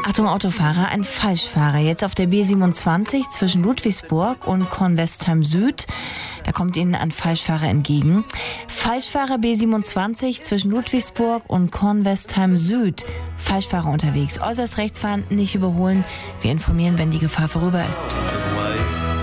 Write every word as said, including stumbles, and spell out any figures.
Achtung Autofahrer, ein Falschfahrer. Jetzt auf der B siebenundzwanzig zwischen Ludwigsburg und Kornwestheim Süd. Da kommt Ihnen ein Falschfahrer entgegen. Falschfahrer B siebenundzwanzig zwischen Ludwigsburg und Kornwestheim Süd. Falschfahrer unterwegs. Äußerst rechts fahren, nicht überholen. Wir informieren, wenn die Gefahr vorüber ist.